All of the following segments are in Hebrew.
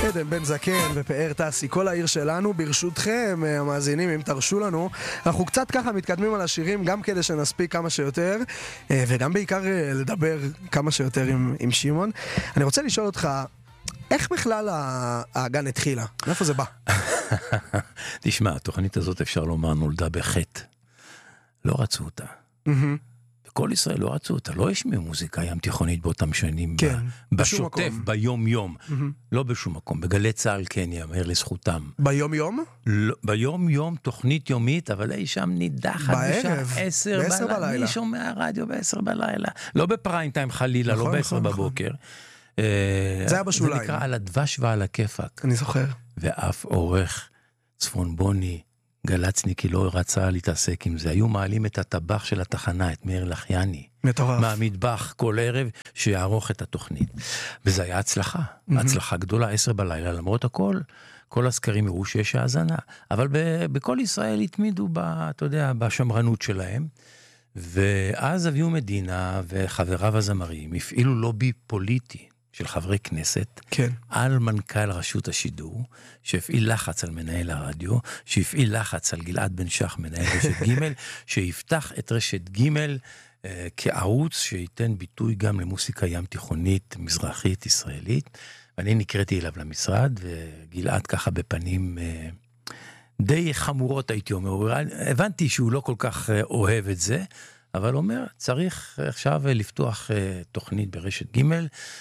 עדן בן זקן ופאר טסי, כל העיר שלנו. ברשותכם, המאזינים, אם תרשו לנו, אנחנו קצת ככה מתקדמים על השירים, גם כדי שנספיק כמה שיותר, וגם בעיקר לדבר כמה שיותר עם שמעון. אני רוצה לשאול אותך, איך בכלל האגן התחילה? מאיפה זה בא? תשמע, התוכנית הזאת, אפשר לומר, נולדה בחטא. לא רצו אותה. בכל ישראל לא רצו אותה. לא השמיעו מוזיקה ים תיכונית באותם שנים. כן, בשוטף, ביום-יום. לא בשום מקום. בגלי צהל כן יאמר לזכותם. ביום-יום? ביום-יום, תוכנית יומית, אבל אי שם נידחת בערב, בשעה 10 בלילה. מי שומע רדיו ב-10 בלילה? לא בפריים טיים חלילה, לא ב-10 בבוקר. זה היה בשוליים. זה נקרא על הדבש ועל הכיפק. אני זוכר. ואף עורך צפונבוני, גלצניקי, לא רצה להתעסק עם זה. היו מעלים את הטבח של התחנה, את מאיר לחייני. מטורף. מהמטבח כל ערב שיערוך את התוכנית. וזה היה הצלחה. הצלחה גדולה, 10 בלילה, למרות הכל. כל הסקרים הראו שיש האזנה. אבל בכל ישראל התמידו, אתה יודע, בשמרנות שלהם. ואז אביהו מדינה וחבריו הזמרים הפעילו לובי פוליטי של חברי כנסת, כן. על מנכ"ל רשות השידור, שהפעיל לחץ על מנהל הרדיו, שהפעיל לחץ על גלעד בן שח, מנהל רשת ג', שיפתח את רשת ג' כערוץ שייתן ביטוי גם למוסיקה ים תיכונית, מזרחית, ישראלית. ואני נקראתי אליו למשרד, וגלעד ככה בפנים די חמורות הייתי אומר. הבנתי שהוא לא כל כך אוהב את זה, אבל אומר, צריך עכשיו לפתוח תוכנית ברשת ג'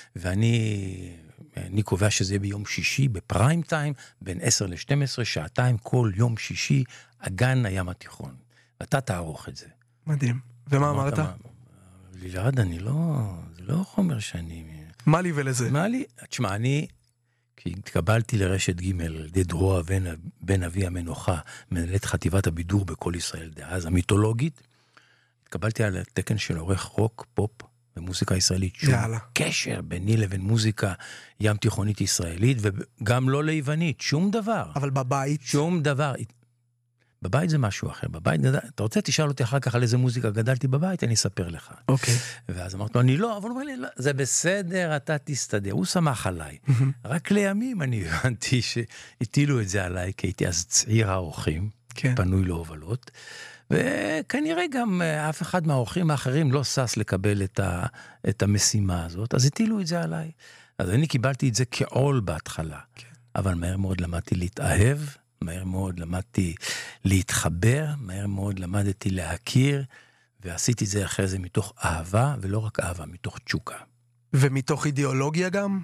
ואני קובע שזה יהיה ביום שישי, בפריים טיים, בין 10 ל-12, שעתיים, כל יום שישי, אגן הים התיכון. ואתה תערוך את זה. מדהים. ומה אמרת? גלעד, זה לא חומר שאני... מה לי ולזה? מה לי? תשמע, כי התקבלתי לרשת ג' על ידי דרוע בן אבי המנוחה, מנהלת חטיבת הבידור בכל ישראל דאז, המיתולוגית, התקבלתי על התקן של עורך רוק, פופ ומוזיקה ישראלית. שום קשר ביני לבין מוזיקה ים תיכונית ישראלית, וגם לא ליוונית, שום דבר. אבל בבית? שום דבר. בבית זה משהו אחר. בבית, אתה רוצה, תשאל אותי אחר כך על איזה מוזיקה גדלתי בבית, אני אספר לך. אוקיי. ואז אמרתי לו, אני לא, אבל הוא אומר לי, לא, זה בסדר, אתה תסתדר. הוא שמח עליי. רק לימים אני הבנתי שהטילו את זה עליי, כי הייתי אז צעיר האורחים, פנוי להובלות. וכנראה גם אף אחד מהאורחים האחרים לא סס לקבל את המשימה הזאת, אז הטילו את זה עליי. אז אני קיבלתי את זה כעול בהתחלה, אבל מהר מאוד למדתי להתאהב, מהר מאוד למדתי להתחבר, מהר מאוד למדתי להכיר, ועשיתי את זה אחרי זה מתוך אהבה, ולא רק אהבה, מתוך תשוקה. ומתוך אידיאולוגיה גם?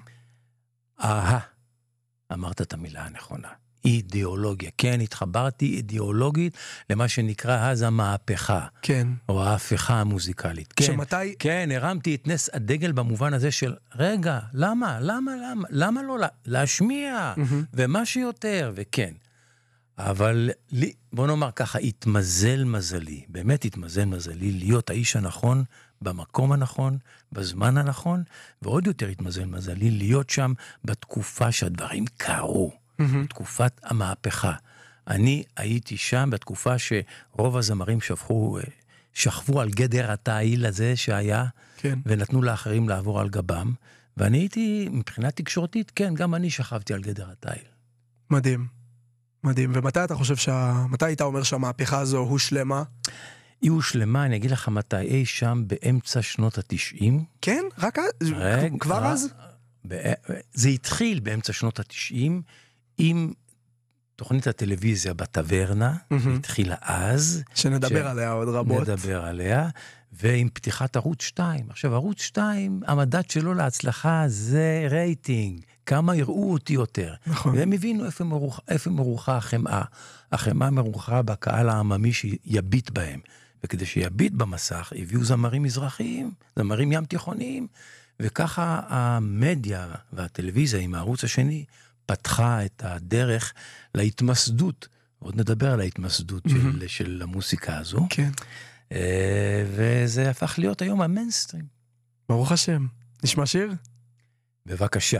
אמרת את המילה הנכונה. אידיאולוגיה. כן, התחברתי אידיאולוגית למה שנקרא אז המהפכה. כן. או ההפכה המוזיקלית. כן. שמתי... כן, הרמתי את נס הדגל במובן הזה של, רגע, למה לא להשמיע? ומה שיותר, וכן. אבל לי, בוא נאמר ככה, התמזל מזלי, באמת התמזל מזלי, להיות האיש הנכון, במקום הנכון, בזמן הנכון, ועוד יותר התמזל מזלי, להיות שם בתקופה שהדברים קרו. בתקופת המהפכה. אני הייתי שם בתקופה שרוב הזמרים שכבו על גדר התעיל הזה שהיה, ונתנו לאחרים לעבור על גבם, ואני הייתי, מבחינה תקשורתית, כן, גם אני שכבתי על גדר התעיל. מדהים, מדהים. ומתי אתה חושב מתי היית אומר שהמהפכה הזו הושלמה? היא הושלמה, אני אגיד לך מתי, אי שם באמצע שנות ה-90. כן? רק כבר אז? זה התחיל באמצע שנות ה-90, עם תוכנית הטלוויזיה בטברנה, התחילה אז. שנדבר עליה עוד רבות. נדבר עליה, ועם פתיחת ערוץ 2. עכשיו, ערוץ 2, המדד שלו להצלחה זה רייטינג, כמה יראו אותי יותר. נכון. והם הבינו איפה מרוחה החמאה. החמאה מרוחה בקהל העממי שיביט בהם. וכדי שיביט במסך, הביאו זמרים מזרחיים, זמרים ים תיכוניים, וככה המדיה והטלוויזיה עם הערוץ השני, פתחה את הדרך להתמסדות, עוד נדבר על ההתמסדות של המוסיקה הזו, כן. וזה הפך להיות היום המיינסטרים. ברוך השם. נשמע שיר? בבקשה.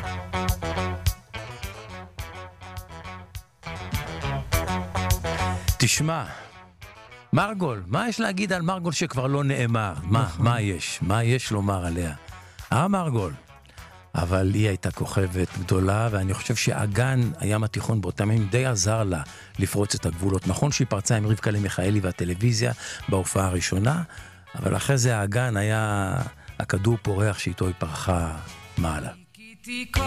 תשמע, מרגול, מה יש להגיד על מרגול שכבר לא נאמר? מה יש? מה יש לומר עליה? מרגול. אבל היא הייתה כוכבת גדולה, ואני חושב שהאגן הים התיכון באותם ימים די עזר לה לפרוץ את הגבולות. נכון שהיא פרצה עם רבקה למיכאלי והטלוויזיה בהופעה הראשונה, אבל אחרי זה האגן היה הכדור פורח שאיתו היא פרחה מעלה.